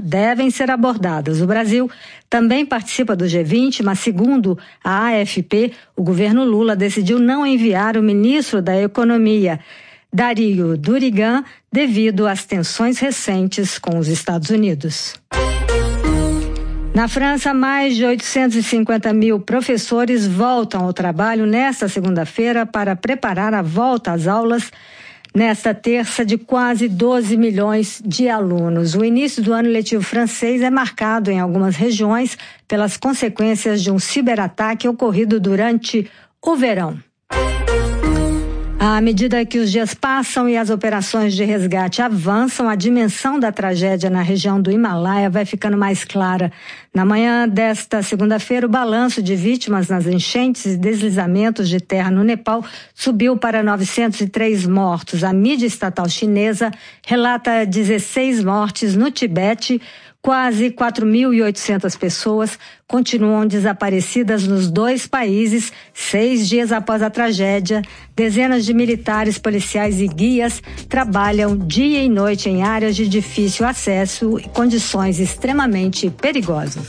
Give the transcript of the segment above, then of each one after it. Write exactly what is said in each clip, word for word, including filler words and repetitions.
devem ser abordadas. O Brasil também participa do G vinte, mas segundo a A F P, o governo Lula decidiu não enviar o ministro da Economia, Dario Durigan, devido às tensões recentes com os Estados Unidos. Na França, mais de oitocentos e cinquenta mil professores voltam ao trabalho nesta segunda-feira para preparar a volta às aulas nesta terça de quase doze milhões de alunos. O início do ano letivo francês é marcado em algumas regiões pelas consequências de um ciberataque ocorrido durante o verão. À medida que os dias passam e as operações de resgate avançam, a dimensão da tragédia na região do Himalaia vai ficando mais clara. Na manhã desta segunda-feira, o balanço de vítimas nas enchentes e deslizamentos de terra no Nepal subiu para novecentos e três mortos. A mídia estatal chinesa relata dezesseis mortes no Tibete. Quase quatro mil e oitocentas pessoas continuam desaparecidas nos dois países, seis dias após a tragédia. Dezenas de militares, policiais e guias trabalham dia e noite em áreas de difícil acesso e condições extremamente perigosas.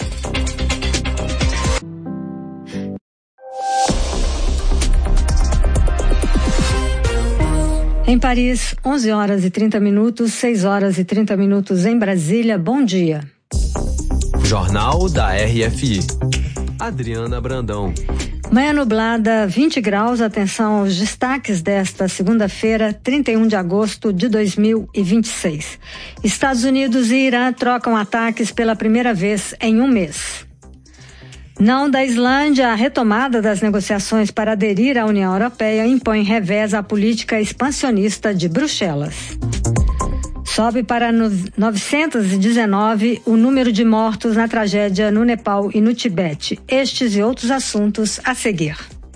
Em Paris, onze horas e trinta minutos, seis horas e trinta minutos em Brasília. Bom dia. Jornal da R F I. Adriana Brandão. Manhã nublada, vinte graus. Atenção aos destaques desta segunda-feira, trinta e um de agosto de dois mil e vinte e seis. Estados Unidos e Irã trocam ataques pela primeira vez em um mês. Não da Islândia, a retomada das negociações para aderir à União Europeia impõe revés à política expansionista de Bruxelas. Sobe para novecentos e dezenove o número de mortos na tragédia no Nepal e no Tibete. Estes e outros assuntos a seguir.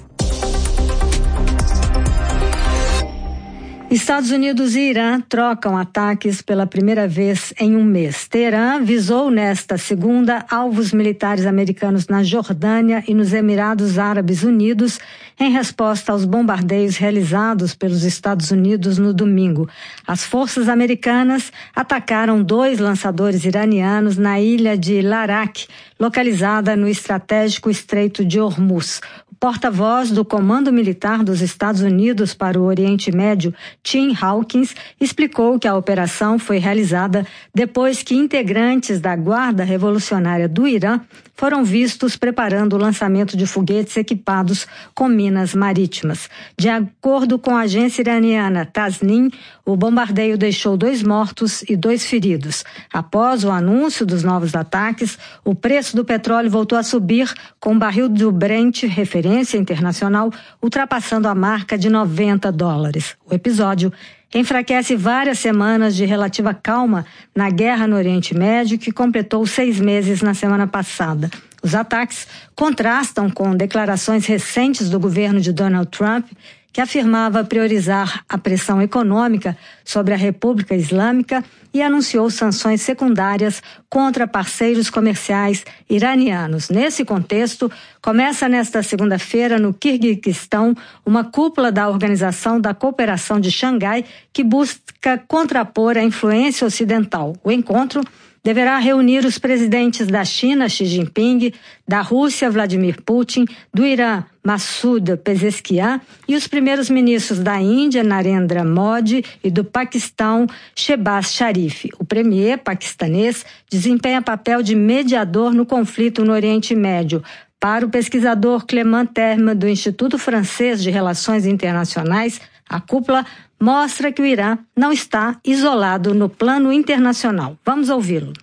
Estados Unidos e Irã trocam ataques pela primeira vez em um mês. Teherã visou nesta segunda alvos militares americanos na Jordânia e nos Emirados Árabes Unidos em resposta aos bombardeios realizados pelos Estados Unidos no domingo. As forças americanas atacaram dois lançadores iranianos na ilha de Larak, localizada no estratégico Estreito de Hormuz. Porta-voz do Comando Militar dos Estados Unidos para o Oriente Médio, Tim Hawkins, explicou que a operação foi realizada depois que integrantes da Guarda Revolucionária do Irã foram vistos preparando o lançamento de foguetes equipados com minas marítimas. De acordo com a agência iraniana Tasnim, o bombardeio deixou dois mortos e dois feridos. Após o anúncio dos novos ataques, o preço do petróleo voltou a subir, com o barril do Brent, referência internacional, ultrapassando a marca de noventa dólares. O episódio enfraquece várias semanas de relativa calma na guerra no Oriente Médio, que completou seis meses na semana passada. Os ataques contrastam com declarações recentes do governo de Donald Trump, que afirmava priorizar a pressão econômica sobre a República Islâmica e anunciou sanções secundárias contra parceiros comerciais iranianos. Nesse contexto, começa nesta segunda-feira, no Quirguistão, uma cúpula da Organização da Cooperação de Xangai que busca contrapor a influência ocidental. O encontro deverá reunir os presidentes da China, Xi Jinping, da Rússia, Vladimir Putin, do Irã, Massoud Pezeshkian, e os primeiros ministros da Índia, Narendra Modi, e do Paquistão, Shehbaz Sharif. O premier paquistanês desempenha papel de mediador no conflito no Oriente Médio. Para o pesquisador Clément Terme, do Instituto Francês de Relações Internacionais, a cúpula mostra que o Irã não está isolado no plano internacional. Vamos ouvi-lo.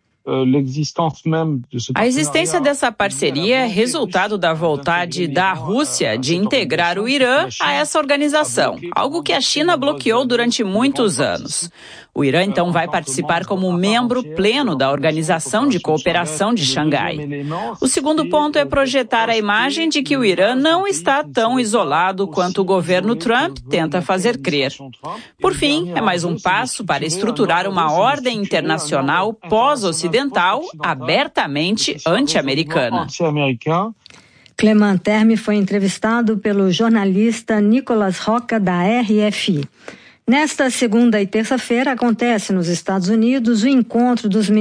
A existência dessa parceria é resultado da vontade da Rússia de integrar o Irã a essa organização, algo que a China bloqueou durante muitos anos. O Irã, então, vai participar como membro pleno da Organização de Cooperação de Xangai. O segundo ponto é projetar a imagem de que o Irã não está tão isolado quanto o governo Trump tenta fazer crer. Por fim, é mais um passo para estruturar uma ordem internacional pós-ocidental abertamente anti-americana. Clément Terme foi entrevistado pelo jornalista Nicolas Roca, da R F I. Nesta segunda e terça-feira acontece nos Estados Unidos o encontro dos